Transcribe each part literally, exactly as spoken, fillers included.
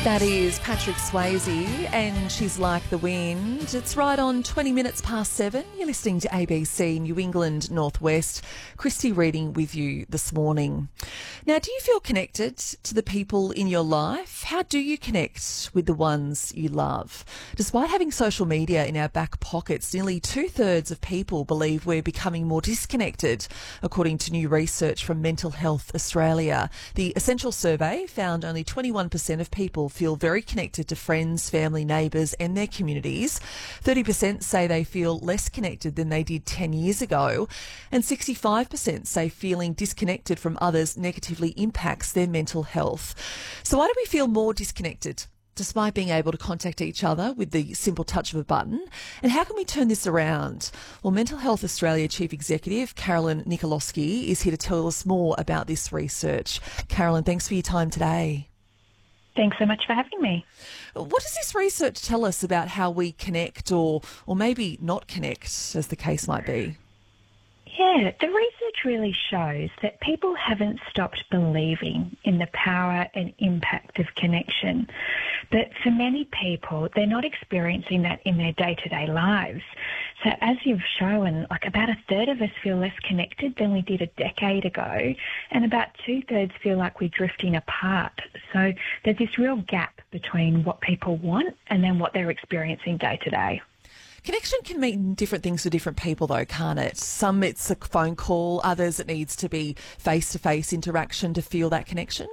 That is Patrick Swayze, and She's Like the Wind. It's right on twenty minutes past seven. You're listening to A B C New England Northwest. Christy reading with you this morning. Now, do you feel connected to the people in your life? How do you connect with the ones you love? Despite having social media in our back pockets, nearly two-thirds of people believe we're becoming more disconnected, according to new research from Mental Health Australia. The Essential Survey found only twenty-one percent of people feel very connected to friends, family, neighbours and their communities. thirty percent say they feel less connected than they did ten years ago. And sixty-five percent say feeling disconnected from others negatively impacts their mental health. So why do we feel more disconnected despite being able to contact each other with the simple touch of a button? And how can we turn this around? Well, Mental Health Australia Chief Executive Carolyn Nikolowski is here to tell us more about this research. Carolyn, thanks for your time today. Thanks so much for having me. What does this research tell us about how we connect or, or maybe not connect, as the case might be? Yeah, the research really shows that people haven't stopped believing in the power and impact of connection. But for many people, they're not experiencing that in their day-to-day lives. So as you've shown, like about a third of us feel less connected than we did a decade ago, and about two-thirds feel like we're drifting apart. So there's this real gap between what people want and then what they're experiencing day-to-day. Connection can mean different things for different people though, can't it? Some it's a phone call, others it needs to be face-to-face interaction to feel that connection.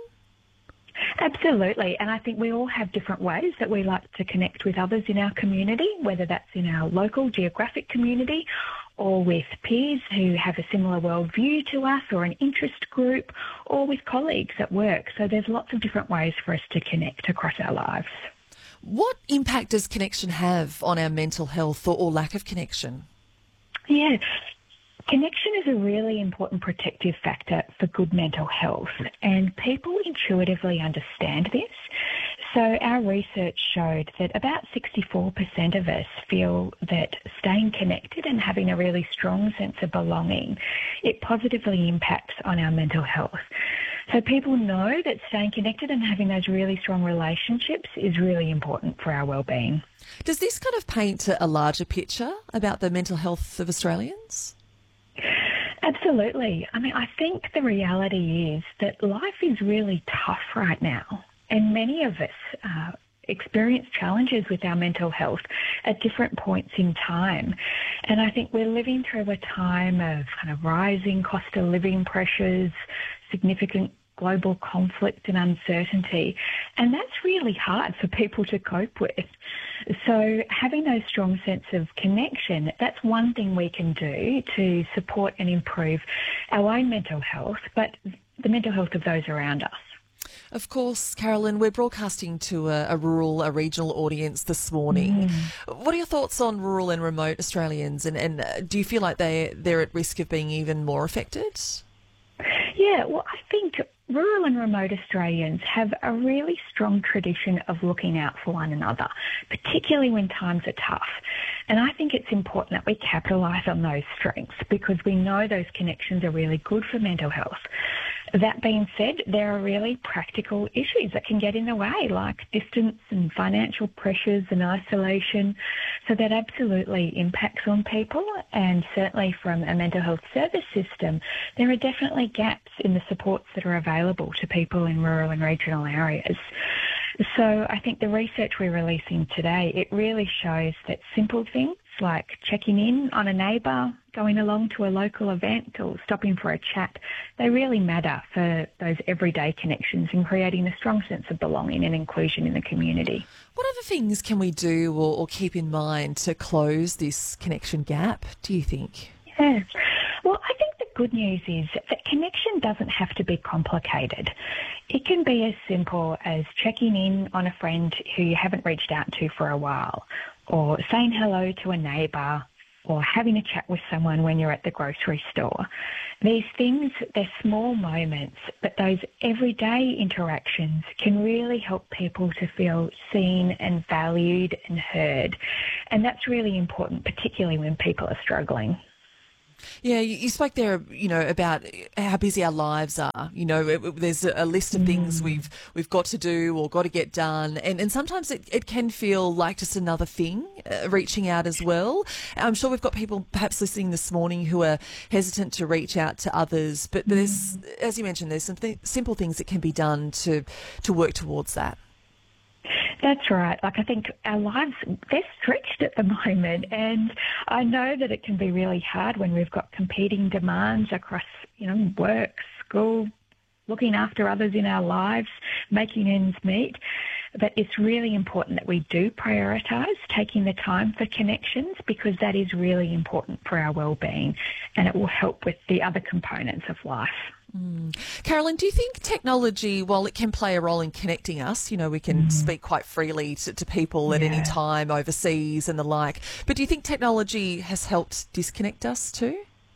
Absolutely, and I think we all have different ways that we like to connect with others in our community, whether that's in our local geographic community or with peers who have a similar worldview to us or an interest group or with colleagues at work. So there's lots of different ways for us to connect across our lives. What impact does connection have on our mental health or, or lack of connection? Yeah, connection is a really important protective factor for good mental health, and people intuitively understand this. So our research showed that about sixty-four percent of us feel that staying connected and having a really strong sense of belonging, it positively impacts on our mental health. So people know that staying connected and having those really strong relationships is really important for our well-being. Does this kind of paint a larger picture about the mental health of Australians? Absolutely. I mean, I think the reality is that life is really tough right now, and many of us uh, experience challenges with our mental health at different points in time. And I think we're living through a time of kind of rising cost of living pressures, significant global conflict and uncertainty, and that's really hard for people to cope with. So having those strong sense of connection, that's one thing we can do to support and improve our own mental health, but the mental health of those around us. Of course, Carolyn, we're broadcasting to a, a rural, a regional audience this morning. Mm. What are your thoughts on rural and remote Australians, and, and uh, do you feel like they, they're at risk of being even more affected? Yeah, well, I think rural and remote Australians have a really strong tradition of looking out for one another, particularly when times are tough. And I think it's important that we capitalise on those strengths because we know those connections are really good for mental health. That being said, there are really practical issues that can get in the way, like distance and financial pressures and isolation. So that absolutely impacts on people, and certainly from a mental health service system, there are definitely gaps in the supports that are available to people in rural and regional areas. So I think the research we're releasing today, it really shows that simple things like checking in on a neighbour, going along to a local event or stopping for a chat, they really matter for those everyday connections and creating a strong sense of belonging and inclusion in the community. What other things can we do or, or keep in mind to close this connection gap, do you think? Yeah. Well, I think the good news is that connection doesn't have to be complicated. It can be as simple as checking in on a friend who you haven't reached out to for a while, or saying hello to a neighbour, or having a chat with someone when you're at the grocery store. These things, they're small moments, but those everyday interactions can really help people to feel seen and valued and heard. And that's really important, particularly when people are struggling. Yeah, you, you spoke there, you know, about how busy our lives are. You know, it, it, there's a, a list of mm. things we've we've got to do or got to get done, and and sometimes it, it can feel like just another thing, uh, reaching out as well. I'm sure we've got people perhaps listening this morning who are hesitant to reach out to others, but there's, mm. as you mentioned, there's some th- simple things that can be done to to work towards that. That's right. Like, I think our lives, they're stretched at the moment, and I know that it can be really hard when we've got competing demands across, you know, work, school, looking after others in our lives, making ends meet. But it's really important that we do prioritise taking the time for connections, because that is really important for our well-being, and it will help with the other components of life. Mm. Carolyn, do you think technology, while it can play a role in connecting us, you know, we can mm. speak quite freely to, to people at yeah. any time overseas and the like, but do you think technology has helped disconnect us too?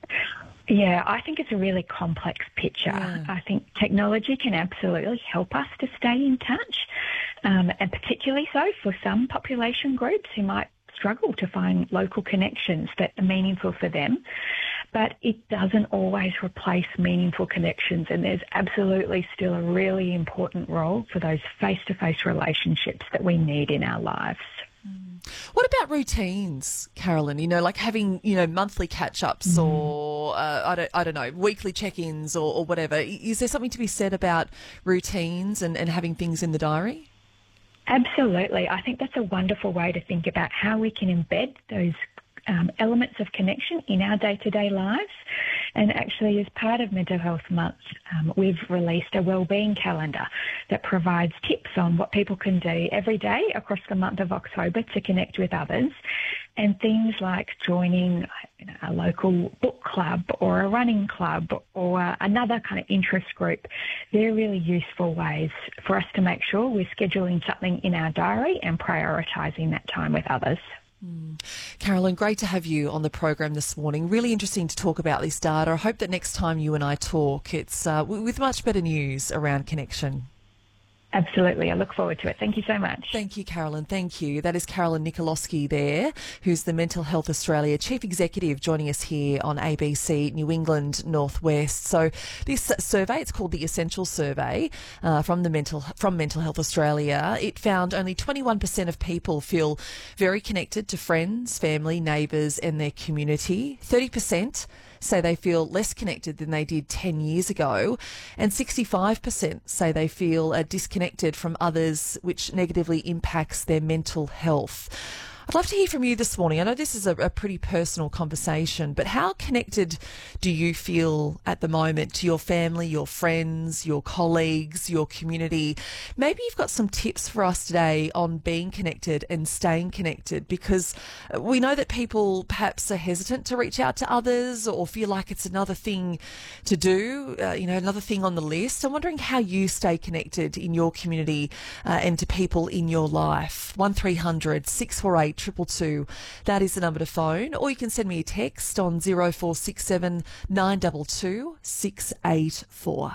Yeah, I think it's a really complex picture. Yeah. I think technology can absolutely help us to stay in touch, um, and particularly so for some population groups who might struggle to find local connections that are meaningful for them. But it doesn't always replace meaningful connections, and there's absolutely still a really important role for those face-to-face relationships that we need in our lives. Mm. What about routines, Carolyn? You know, like having, you know, monthly catch-ups mm. or, uh, I don't I don't know, weekly check-ins or, or whatever. Is there something to be said about routines and, and having things in the diary? Absolutely. I think that's a wonderful way to think about how we can embed those Um, elements of connection in our day-to-day lives. And actually, as part of Mental Health Month, um, we've released a wellbeing calendar that provides tips on what people can do every day across the month of October to connect with others. And things like joining you know, a local book club or a running club or another kind of interest group, they're really useful ways for us to make sure we're scheduling something in our diary and prioritising that time with others. Mm. Carolyn, great to have you on the program this morning. Really interesting to talk about this data. I hope that next time you and I talk, it's uh, with much better news around connection. Absolutely. I look forward to it. Thank you so much. Thank you, Carolyn. Thank you. That is Carolyn Nikolowski there, who's the Mental Health Australia Chief Executive, joining us here on A B C New England Northwest. So this survey, it's called the Essential Survey uh, from the Mental from Mental Health Australia. It found only twenty-one percent of people feel very connected to friends, family, neighbours and their community. thirty percent say they feel less connected than they did ten years ago, and sixty-five percent say they feel uh, disconnected from others, which negatively impacts their mental health. I'd love to hear from you this morning. I know this is a, a pretty personal conversation, but how connected do you feel at the moment to your family, your friends, your colleagues, your community? Maybe you've got some tips for us today on being connected and staying connected, because we know that people perhaps are hesitant to reach out to others or feel like it's another thing to do, uh, you know, another thing on the list. I'm wondering how you stay connected in your community uh, and to people in your life. one three hundred six four eight two two two. That is the number to phone, or you can send me a text on zero four six seven nine two two six eight four.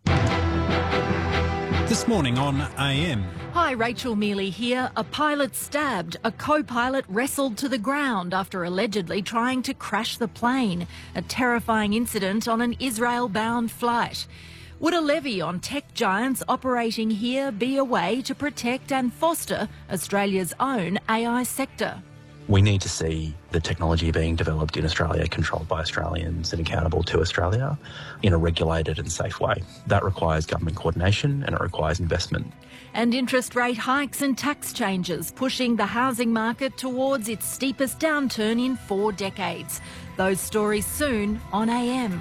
This morning on A M. Hi, Rachel Mealy here. A pilot stabbed. A co-pilot wrestled to the ground after allegedly trying to crash the plane. A terrifying incident on an Israel-bound flight. Would a levy on tech giants operating here be a way to protect and foster Australia's own A I sector? We need to see the technology being developed in Australia, controlled by Australians and accountable to Australia in a regulated and safe way. That requires government coordination and it requires investment. And interest rate hikes and tax changes pushing the housing market towards its steepest downturn in four decades. Those stories soon on A M.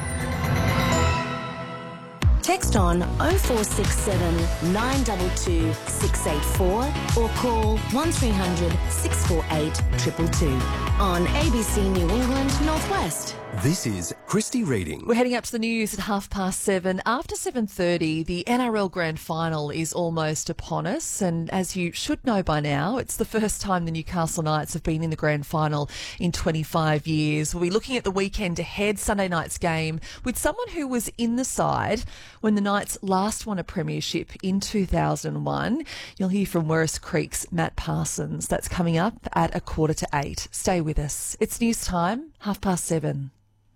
Text on oh four six seven nine two two six eight four or call one three hundred six four eight two two two on A B C New England Northwest. This is Christy Reading. We're heading up to the news at half past seven. After seven thirty, the N R L Grand Final is almost upon us, and as you should know by now, it's the first time the Newcastle Knights have been in the Grand Final in twenty-five years. We'll be looking at the weekend ahead, Sunday night's game, with someone who was in the side when the Knights last won a premiership in two thousand one. You'll hear from Werris Creek's Matt Parsons. That's coming up at a quarter to eight. Stay with us. It's news time, half past seven.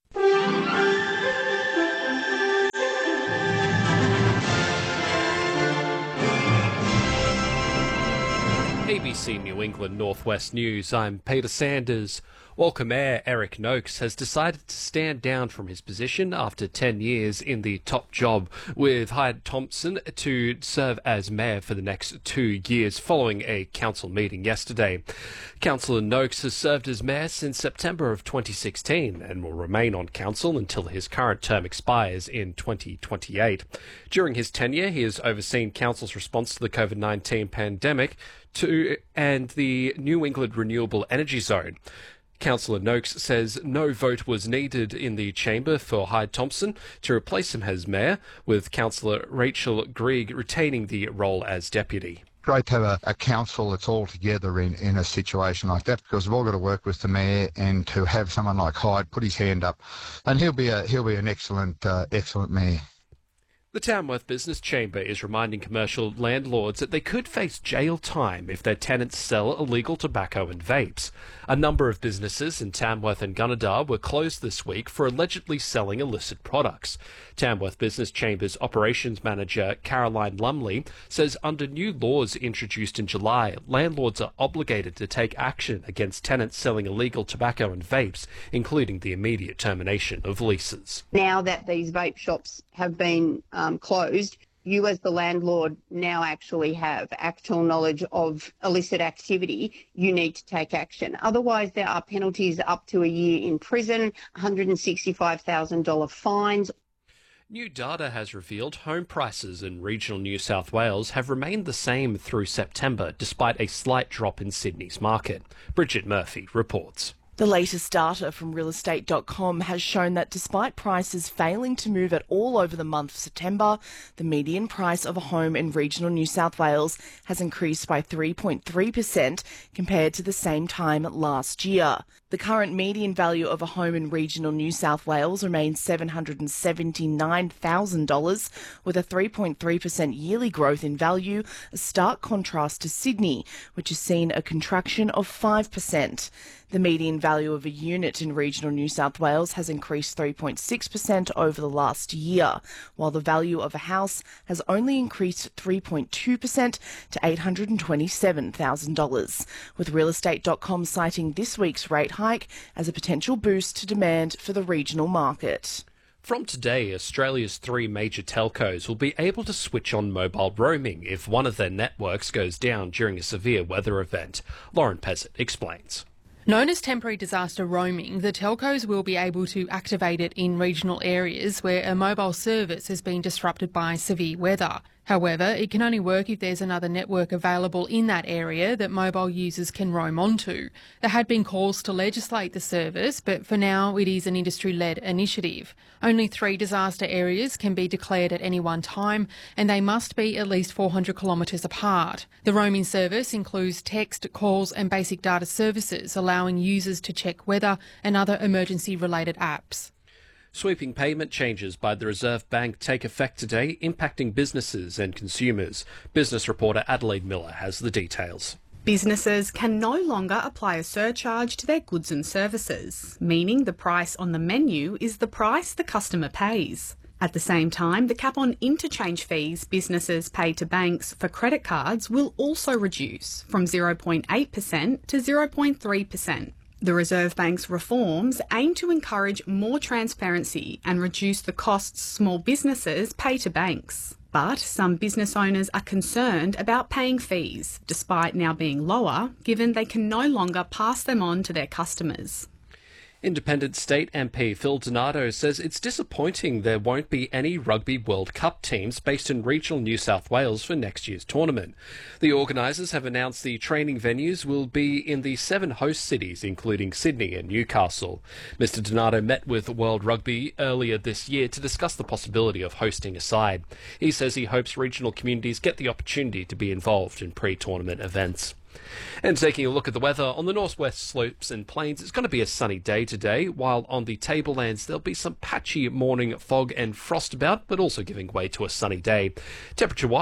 A B C New England Northwest News, I'm Peter Sanders. Walker Mayor Eric Noakes has decided to stand down from his position after ten years in the top job, with Hyde Thompson to serve as mayor for the next two years following a council meeting yesterday. Councillor Noakes has served as mayor since September of twenty sixteen and will remain on council until his current term expires in twenty twenty-eight. During his tenure, he has overseen council's response to the COVID nineteen pandemic to and the New England Renewable Energy Zone. Councillor Noakes says no vote was needed in the chamber for Hyde Thompson to replace him as mayor, with Councillor Rachel Grieg retaining the role as deputy. Great to have a, a council that's all together in, in a situation like that, because we've all got to work with the mayor, and to have someone like Hyde put his hand up, and he'll be a he'll be an excellent uh, excellent mayor. The Tamworth Business Chamber is reminding commercial landlords that they could face jail time if their tenants sell illegal tobacco and vapes. A number of businesses in Tamworth and Gunnedah were closed this week for allegedly selling illicit products. Tamworth Business Chamber's operations manager Caroline Lumley says under new laws introduced in July, landlords are obligated to take action against tenants selling illegal tobacco and vapes, including the immediate termination of leases. Now that these vape shops have been um, closed, you as the landlord now actually have actual knowledge of illicit activity. You need to take action. Otherwise, there are penalties up to a year in prison, one hundred sixty-five thousand dollars fines. New data has revealed home prices in regional New South Wales have remained the same through September, despite a slight drop in Sydney's market. Bridget Murphy reports. The latest data from real estate dot com has shown that despite prices failing to move at all over the month of September, the median price of a home in regional New South Wales has increased by three point three percent compared to the same time last year. The current median value of a home in regional New South Wales remains seven hundred seventy-nine thousand dollars, with a three point three percent yearly growth in value, a stark contrast to Sydney, which has seen a contraction of five percent. The median value of a unit in regional New South Wales has increased three point six percent over the last year, while the value of a house has only increased three point two percent to eight hundred twenty-seven thousand dollars, with real estate dot com citing this week's rate hike as a potential boost to demand for the regional market. From today, Australia's three major telcos will be able to switch on mobile roaming if one of their networks goes down during a severe weather event. Lauren Pezzett explains. Known as temporary disaster roaming, the telcos will be able to activate it in regional areas where a mobile service has been disrupted by severe weather. However, it can only work if there's another network available in that area that mobile users can roam onto. There had been calls to legislate the service, but for now it is an industry-led initiative. Only three disaster areas can be declared at any one time, and they must be at least four hundred kilometres apart. The roaming service includes text, calls and basic data services, allowing users to check weather and other emergency-related apps. Sweeping payment changes by the Reserve Bank take effect today, impacting businesses and consumers. Business reporter Adelaide Miller has the details. Businesses can no longer apply a surcharge to their goods and services, meaning the price on the menu is the price the customer pays. At the same time, the cap on interchange fees businesses pay to banks for credit cards will also reduce from zero point eight percent to zero point three percent. The Reserve Bank's reforms aim to encourage more transparency and reduce the costs small businesses pay to banks. But some business owners are concerned about paying fees, despite now being lower, given they can no longer pass them on to their customers. Independent State M P Phil Donato says it's disappointing there won't be any Rugby World Cup teams based in regional New South Wales for next year's tournament. The organisers have announced the training venues will be in the seven host cities, including Sydney and Newcastle. Mister Donato met with World Rugby earlier this year to discuss the possibility of hosting a side. He says he hopes regional communities get the opportunity to be involved in pre-tournament events. And taking a look at the weather, on the northwest slopes and plains, it's going to be a sunny day today, while on the tablelands there'll be some patchy morning fog and frost about, but also giving way to a sunny day. Temperature-wise,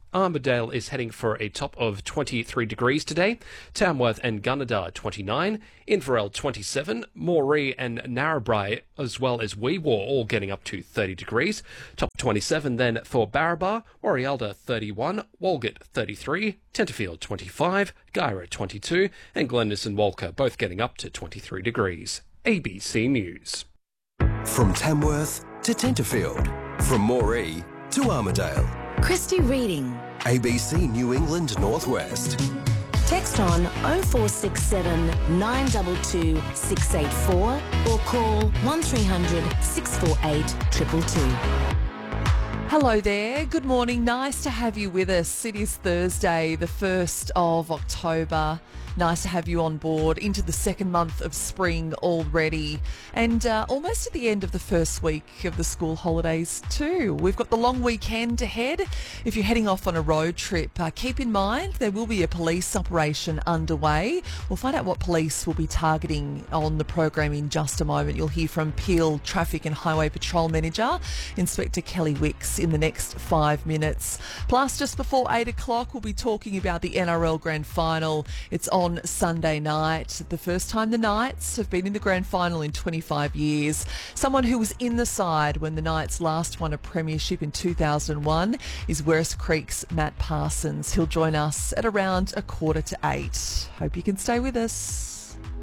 Armidale is heading for a top of twenty-three degrees today. Tamworth and Gunnedah twenty-nine. Inverell twenty-seven. Moree and Narrabri as well as Wee Waa all getting up to thirty degrees. Top twenty-seven then for Barraba, Warialda thirty-one, Walgett thirty-three, Tenterfield twenty-five, Guyra twenty-two and Glennis and Walker both getting up to twenty-three degrees. A B C News. From Tamworth to Tenterfield, from Moree to Armidale. Christy Reading. A B C New England Northwest. Text on oh four six seven, nine two two, six eight four or call one three hundred, six four eight, two two two. Hello there. Good morning. Nice to have you with us. It is Thursday, the first of October. Nice to have you on board into the second month of spring already, and uh, almost at the end of the first week of the school holidays too. We've got the long weekend ahead. If you're heading off on a road trip, uh, keep in mind there will be a police operation underway. We'll find out what police will be targeting on the program in just a moment. You'll hear from Peel Traffic and Highway Patrol Manager, Inspector Kelly Wicks, in the next five minutes. Plus, just before eight o'clock, we'll be talking about the N R L Grand Final. It's on Sunday night. The first time the Knights have been in the Grand Final in twenty-five years. Someone who was in the side when the Knights last won a premiership in two thousand one is Werris Creek's Matt Parsons. He'll join us at around a quarter to eight. Hope you can stay with us.